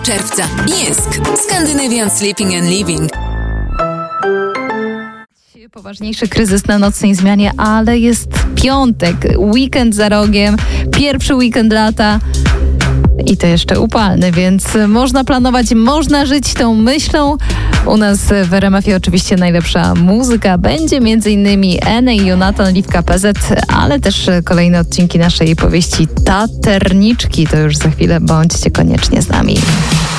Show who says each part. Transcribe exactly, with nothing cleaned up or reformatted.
Speaker 1: czerwca. Jysk. Scandinavian Sleeping and Living.
Speaker 2: Poważniejszy kryzys na nocnej zmianie, ale jest piątek, weekend za rogiem, pierwszy weekend lata i to jeszcze upalny, więc można planować, można żyć tą myślą. U nas w R M F ie oczywiście najlepsza muzyka będzie m.in. Ene i Jonatan, Liwka P Z, ale też kolejne odcinki naszej powieści Taterniczki. To już za chwilę, bądźcie koniecznie z nami.